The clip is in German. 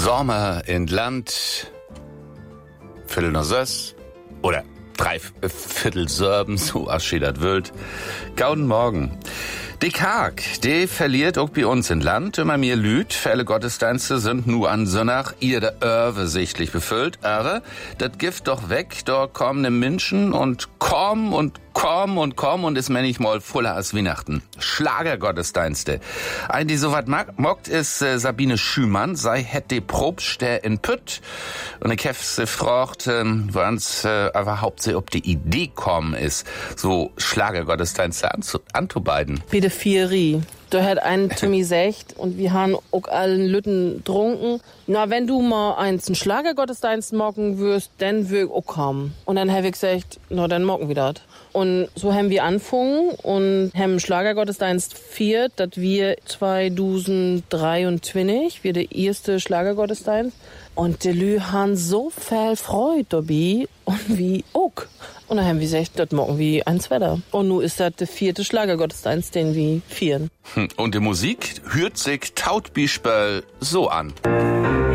Sommer in Land, Viertel nach 6 oder 3/4 so aschedert wild. Gauden Morgen. Die Karg, die verliert auch bei uns in Land immer mehr Lüt. Fälle Gottesdienste sind nur an Sonnach ihr der Örve sichtlich befüllt. Aber das Gift doch weg, da kommen ne Menschen und kommen und ist manchmal voller als Weihnachten. Schlagergottesdienste. Ein, die sowas mockt, ist Sabine Schümann. Sei hätt die Probst in Pütt. Und ich hab sie gefragt, woran's überhaupt sie ob die Idee kommen ist, so Schlagergottesdienste anzubeiden. Bitte Fieri. Da hat ein zu mir gesagt, und wir haben auch allen Lütten trunken, na, wenn du mal einen Schlagergottesdienst mocken wirst, dann will ich auch kommen. Und dann habe ich gesagt, na, dann mocken wir das. Und so haben wir angefangen und haben Schlagergottesdienst viert, dass wir 2023, wir der erste Schlagergottesdienst. Und die Lü haben so viel Freude dabei und wie auch. Und dann haben wir gesagt, das machen wir eins weiter. Und nun ist das der 4. Schlagergottesdienst, den wir vieren. Und die Musik hört sich tautbischbell so an.